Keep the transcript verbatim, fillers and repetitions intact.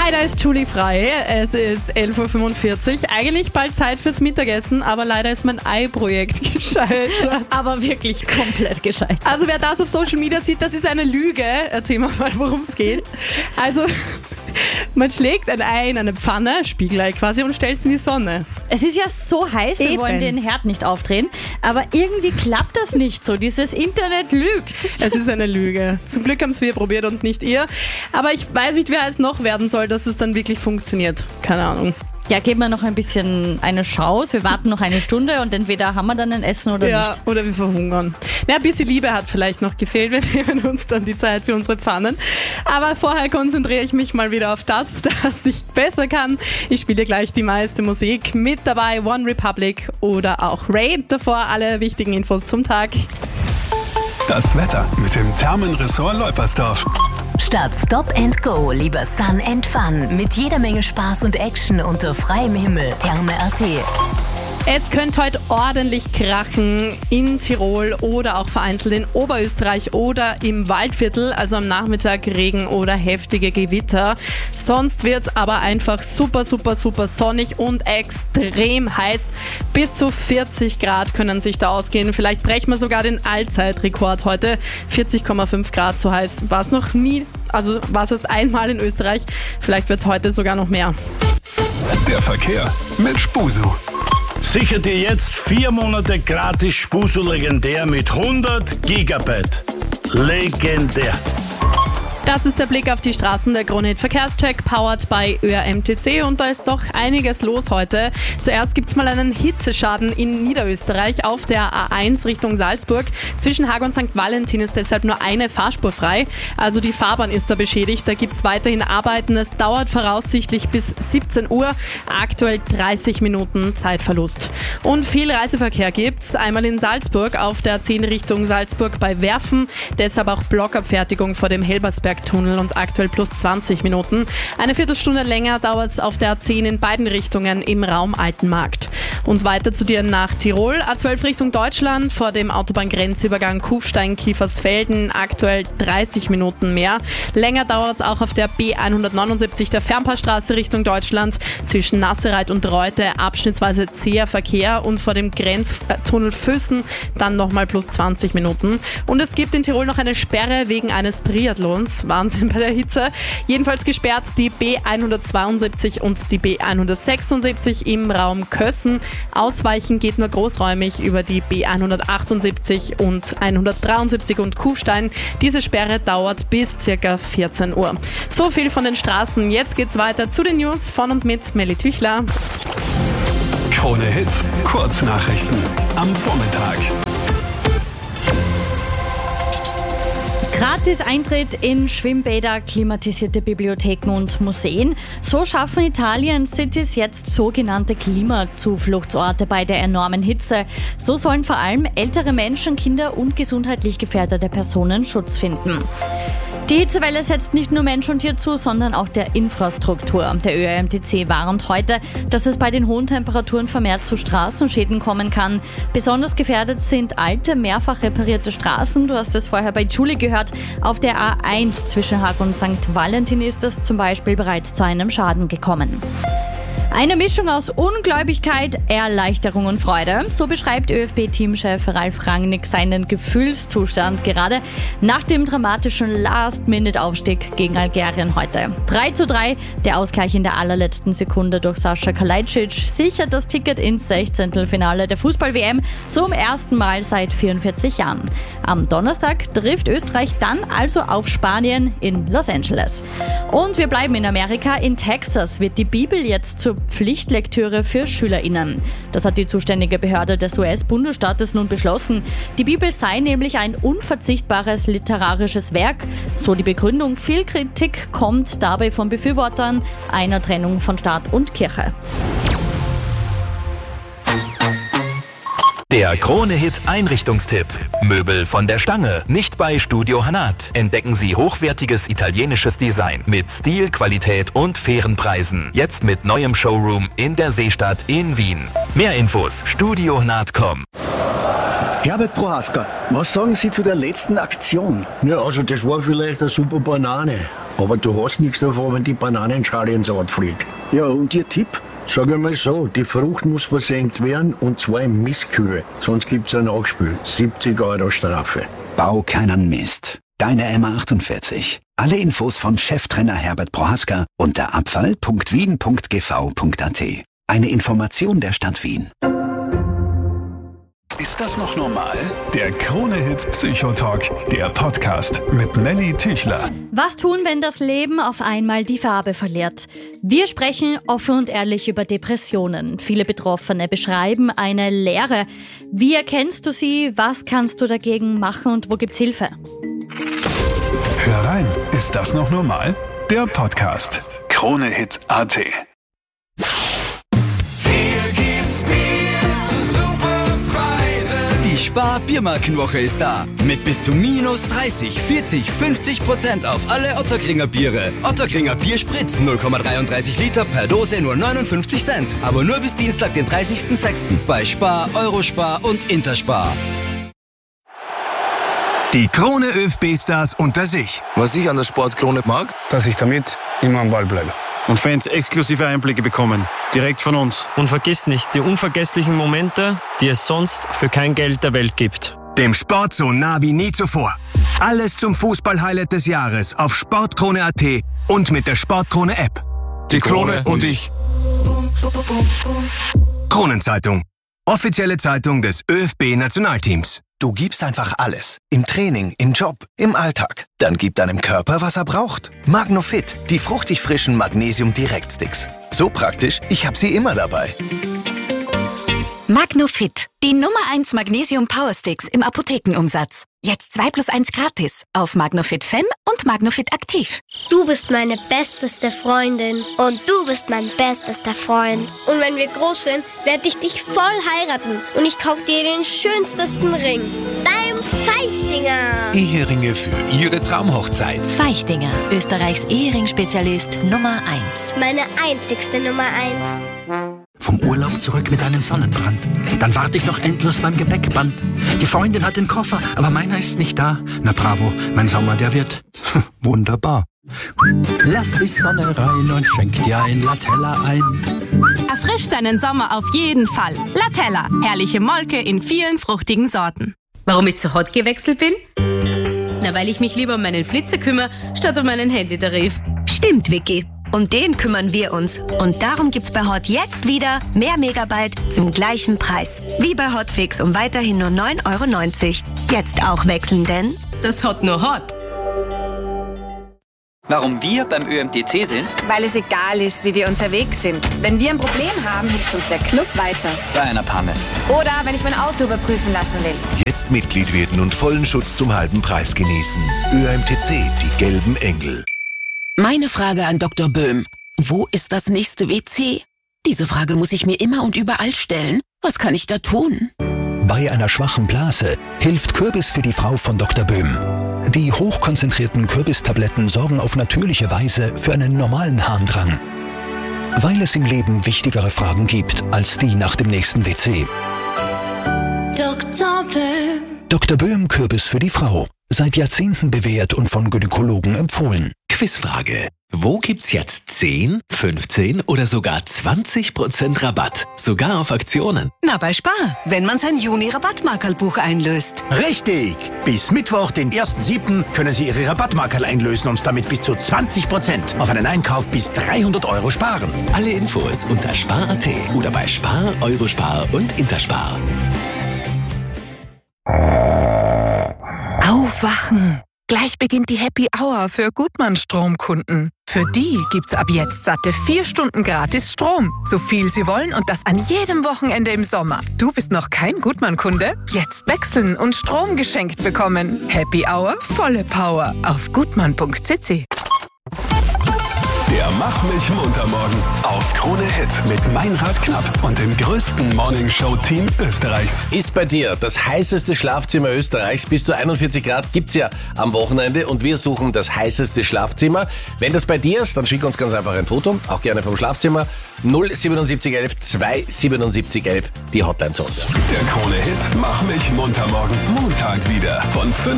Hi, da ist Julie frei. Es ist elf Uhr fünfundvierzig. Eigentlich bald Zeit fürs Mittagessen, aber leider ist mein Ei-Projekt gescheitert. Aber wirklich komplett gescheitert. Also wer das auf Social Media sieht, das ist eine Lüge. Erzähl mir mal, worum es geht. Also man schlägt ein Ei in eine Pfanne, Spiegelei quasi, und stellt es in die Sonne. Es ist ja so heiß, wir Eben. wollen den Herd nicht aufdrehen, aber irgendwie klappt das nicht so. Dieses Internet lügt. Es ist eine Lüge. Zum Glück haben es wir probiert und nicht ihr. Aber ich weiß nicht, wer es noch werden soll, dass es dann wirklich funktioniert. Keine Ahnung. Ja, geben wir noch ein bisschen eine Chance. Wir warten noch eine Stunde und entweder haben wir dann ein Essen oder ja, nicht. Oder wir verhungern. Na, ein bisschen Liebe hat vielleicht noch gefehlt. Wir nehmen uns dann die Zeit für unsere Pfannen. Aber vorher konzentriere ich mich mal wieder auf das, das ich besser kann. Ich spiele gleich die meiste Musik. Mit dabei One Republic oder auch Ray. Davor alle wichtigen Infos zum Tag. Das Wetter mit dem Thermenressort Leupersdorf. Statt Stop and Go lieber Sun and Fun. Mit jeder Menge Spaß und Action unter freiem Himmel. Therme Punkt at. Es könnte heute ordentlich krachen in Tirol oder auch vereinzelt in Oberösterreich oder im Waldviertel, also am Nachmittag Regen oder heftige Gewitter. Sonst wird es aber einfach super, super, super sonnig und extrem heiß. Bis zu vierzig Grad können sich da ausgehen. Vielleicht brechen wir sogar den Allzeitrekord heute. vierzig Komma fünf Grad, so heiß war es noch nie. Also war es erst einmal in Österreich. Vielleicht wird es heute sogar noch mehr. Der Verkehr mit Spusu. Sicher dir jetzt vier Monate gratis Spusu legendär mit hundert Gigabyte. Legendär. Das ist der Blick auf die Straßen, der Krone-Hit Verkehrscheck, powered by Ö R M T C, und da ist doch einiges los heute. Zuerst gibt es mal einen Hitzeschaden in Niederösterreich auf der A eins Richtung Salzburg. Zwischen Haag und Sankt Valentin ist deshalb nur eine Fahrspur frei, also die Fahrbahn ist da beschädigt. Da gibt es weiterhin Arbeiten, es dauert voraussichtlich bis siebzehn Uhr, aktuell dreißig Minuten Zeitverlust. Und viel Reiseverkehr gibt's, einmal in Salzburg auf der A zehn Richtung Salzburg bei Werfen, deshalb auch Blockabfertigung vor dem Helbersberg Tunnel und aktuell plus zwanzig Minuten. Eine Viertelstunde länger dauert es auf der A zehn in beiden Richtungen im Raum Altenmarkt. Und weiter zu dir nach Tirol. A zwölf Richtung Deutschland vor dem Autobahngrenzübergang Kufstein-Kiefersfelden, aktuell dreißig Minuten mehr. Länger dauert es auch auf der B hundertneunundsiebzig der Fernpassstraße Richtung Deutschland zwischen Nassereit und Reute, abschnittsweise zäher Verkehr, und vor dem Grenztunnel Füssen dann nochmal plus zwanzig Minuten. Und es gibt in Tirol noch eine Sperre wegen eines Triathlons. Wahnsinn bei der Hitze. Jedenfalls gesperrt die B hundertzweiundsiebzig und die B hundertsechsundsiebzig im Raum Kössen. Ausweichen geht nur großräumig über die B hundertachtundsiebzig und hundertdreiundsiebzig und Kufstein. Diese Sperre dauert bis ca. vierzehn Uhr. So viel von den Straßen. Jetzt geht's weiter zu den News von und mit Melly Tüchler. Krone-Hit Kurznachrichten am Vormittag. Gratis Eintritt in Schwimmbäder, klimatisierte Bibliotheken und Museen. So schaffen Italien-Cities jetzt sogenannte Klimazufluchtsorte bei der enormen Hitze. So sollen vor allem ältere Menschen, Kinder und gesundheitlich gefährdete Personen Schutz finden. Die Hitzewelle setzt nicht nur Mensch und Tier zu, sondern auch der Infrastruktur. Der Ö R M T C warnt heute, dass es bei den hohen Temperaturen vermehrt zu Straßenschäden kommen kann. Besonders gefährdet sind alte, mehrfach reparierte Straßen. Du hast es vorher bei Julie gehört. Auf der A eins zwischen Haag und Sankt Valentin ist es zum Beispiel bereits zu einem Schaden gekommen. Eine Mischung aus Ungläubigkeit, Erleichterung und Freude. So beschreibt ÖFB-Teamchef Ralf Rangnick seinen Gefühlszustand gerade nach dem dramatischen Last-Minute-Aufstieg gegen Algerien heute. drei zu drei, der Ausgleich in der allerletzten Sekunde durch Sascha Kalajdzic sichert das Ticket ins Sechzehntelfinale der Fußball-W M zum ersten Mal seit vierundvierzig Jahren. Am Donnerstag trifft Österreich dann also auf Spanien in Los Angeles. Und wir bleiben in Amerika. In Texas wird die Bibel jetzt zur Pflichtlektüre für SchülerInnen. Das hat die zuständige Behörde des U S-Bundesstaates nun beschlossen. Die Bibel sei nämlich ein unverzichtbares literarisches Werk. So die Begründung. Viel Kritik kommt dabei von Befürwortern einer Trennung von Staat und Kirche. Der Krone-Hit Einrichtungstipp. Möbel von der Stange, nicht bei Studio Hanat. Entdecken Sie hochwertiges italienisches Design mit Stil, Qualität und fairen Preisen. Jetzt mit neuem Showroom in der Seestadt in Wien. Mehr Infos studio hanat punkt com. Herbert Prohaska, was sagen Sie zu der letzten Aktion? Ja, also das war vielleicht eine super Banane. Aber du hast nichts davon, wenn die Bananenschale ins Ort fliegt. Ja, und Ihr Tipp? Sag einmal so, die Frucht muss versenkt werden und zwar im Mistkübel. Sonst gibt's ein Nachspiel. siebzig Euro Strafe. Bau keinen Mist. Deine M A achtundvierzig. Alle Infos von Cheftrainer Herbert Prohaska unter abfall punkt wien punkt g v punkt a t. Eine Information der Stadt Wien. Ist das noch normal? Der Krone-Hit Psychotalk, der Podcast mit Melly Tüchler. Was tun, wenn das Leben auf einmal die Farbe verliert? Wir sprechen offen und ehrlich über Depressionen. Viele Betroffene beschreiben eine Leere. Wie erkennst du sie? Was kannst du dagegen machen und wo gibt's Hilfe? Hör rein, ist das noch normal? Der Podcast. Krone-Hit punkt a t. Die Spar-Biermarkenwoche ist da. Mit bis zu minus dreißig, vierzig, fünfzig Prozent auf alle Ottakringer Biere. Ottakringer Bierspritz null Komma dreiunddreißig Liter per Dose nur neunundfünfzig Cent. Aber nur bis Dienstag, den dreißigsten sechsten bei Spar, Eurospar und Interspar. Die Krone ÖFB-Stars unter sich. Was ich an der Sportkrone mag, dass ich damit immer am Ball bleibe. Und Fans exklusive Einblicke bekommen, direkt von uns. Und vergiss nicht, die unvergesslichen Momente, die es sonst für kein Geld der Welt gibt. Dem Sport so nah wie nie zuvor. Alles zum Fußball-Highlight des Jahres auf sportkrone punkt a t und mit der Sportkrone-App. Die Krone und ich. Kronenzeitung. Offizielle Zeitung des ÖFB-Nationalteams. Du gibst einfach alles. Im Training, im Job, im Alltag. Dann gib deinem Körper, was er braucht. Magnofit, die fruchtig frischen Magnesium-Direktsticks. So praktisch, ich habe sie immer dabei. Magnofit, die Nummer eins Magnesium Powersticks im Apothekenumsatz. Jetzt zwei plus eins gratis auf Magnofit Femme und Magnofit Aktiv. Du bist meine besteste Freundin und du bist mein bestester Freund. Und wenn wir groß sind, werde ich dich voll heiraten und ich kaufe dir den schönsten Ring. Beim Feichtinger. Eheringe für Ihre Traumhochzeit. Feichtinger, Österreichs Ehering-Spezialist Nummer eins. Meine einzigste Nummer eins. Vom Urlaub zurück mit einem Sonnenbrand. Dann warte ich noch endlos beim Gepäckband. Die Freundin hat den Koffer, aber meiner ist nicht da. Na bravo, mein Sommer, der wird wunderbar. Lass die Sonne rein und schenk dir ein Latella ein. Erfrischt deinen Sommer auf jeden Fall. Latella, herrliche Molke in vielen fruchtigen Sorten. Warum ich zu Hot gewechselt bin? Na, weil ich mich lieber um meinen Flitzer kümmere, statt um meinen Handytarif. Stimmt, Vicky. Um den kümmern wir uns. Und darum gibt's bei Hot jetzt wieder mehr Megabyte zum gleichen Preis. Wie bei Hotfix um weiterhin nur neun Euro neunzig. Jetzt auch wechseln, denn das Hot nur Hot. Warum wir beim Ö M T C sind? Weil es egal ist, wie wir unterwegs sind. Wenn wir ein Problem haben, hilft uns der Club weiter. Bei einer Panne. Oder wenn ich mein Auto überprüfen lassen will. Jetzt Mitglied werden und vollen Schutz zum halben Preis genießen. Ö M T C, die gelben Engel. Meine Frage an Doktor Böhm. Wo ist das nächste W C? Diese Frage muss ich mir immer und überall stellen. Was kann ich da tun? Bei einer schwachen Blase hilft Kürbis für die Frau von Doktor Böhm. Die hochkonzentrierten Kürbistabletten sorgen auf natürliche Weise für einen normalen Harndrang. Weil es im Leben wichtigere Fragen gibt als die nach dem nächsten W C. Doktor Böhm. Doktor Böhm Kürbis für die Frau. Seit Jahrzehnten bewährt und von Gynäkologen empfohlen. Quizfrage. Wo gibt's jetzt zehn, fünfzehn oder sogar zwanzig Prozent Rabatt? Sogar auf Aktionen. Na, bei Spar, wenn man sein Juni-Rabattmarkerlbuch einlöst. Richtig! Bis Mittwoch, den ersten siebten können Sie Ihre Rabattmarkerl einlösen und damit bis zu zwanzig Prozent auf einen Einkauf bis dreihundert Euro sparen. Alle Infos unter spar punkt a t oder bei Spar, Eurospar und Interspar. Aufwachen! Gleich beginnt die Happy Hour für Gutmann-Stromkunden. Für die gibt's ab jetzt satte vier Stunden gratis Strom. So viel sie wollen und das an jedem Wochenende im Sommer. Du bist noch kein Gutmann-Kunde? Jetzt wechseln und Strom geschenkt bekommen. Happy Hour, volle Power auf gutmann punkt c c. Der Der Mach mich munter morgen auf Krone Hit mit Meinrad Knapp und dem größten Morningshow-Team Österreichs. Ist bei dir das heißeste Schlafzimmer Österreichs? Bis zu einundvierzig Grad gibt's ja am Wochenende und wir suchen das heißeste Schlafzimmer. Wenn das bei dir ist, dann schick uns ganz einfach ein Foto, auch gerne vom Schlafzimmer. null siebenundsiebzig elf zweihundertsiebenundsiebzig elf, die Hotline zu uns. Der Krone Hit Mach mich munter morgen Montag wieder von fünf